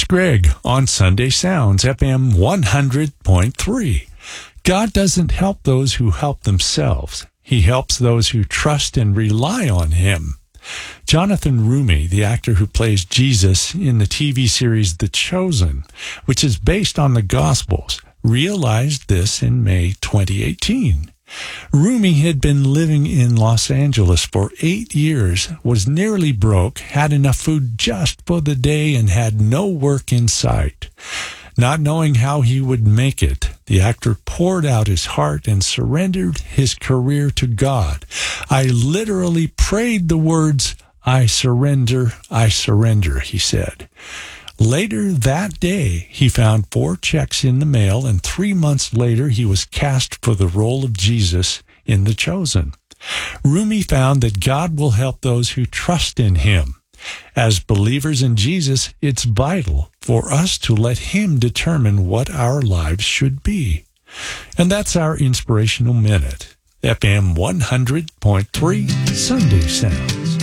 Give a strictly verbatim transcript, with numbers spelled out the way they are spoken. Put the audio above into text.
Greg on Sunday Sounds, F M one hundred point three. God doesn't help those who help themselves. He helps those who trust and rely on him. Jonathan Roumie, the actor who plays Jesus in the T V series The Chosen, which is based on the Gospels, realized this in May twenty eighteen. Roumie had been living in Los Angeles for eight years, was nearly broke, had enough food just for the day, and had no work in sight. Not knowing how he would make it, the actor poured out his heart and surrendered his career to God. I literally prayed the words, "I surrender, I surrender," he said. Later that day, he found four checks in the mail, and three months later, he was cast for the role of Jesus in The Chosen. Roumie found that God will help those who trust in him. As believers in Jesus, it's vital for us to let him determine what our lives should be. And that's our Inspirational Minute. F M one hundred point three Sunday Sounds.